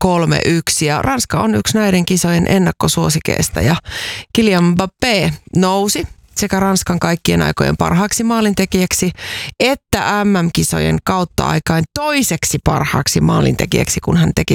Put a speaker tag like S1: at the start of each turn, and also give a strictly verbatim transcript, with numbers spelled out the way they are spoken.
S1: kolme yksi ja Ranska on yksi näiden kisojen ennakkosuosikeista ja Kylian Mbappé nousi sekä Ranskan kaikkien aikojen parhaaksi maalintekijäksi että M M-kisojen kautta aikain toiseksi parhaaksi maalintekijäksi, kun hän teki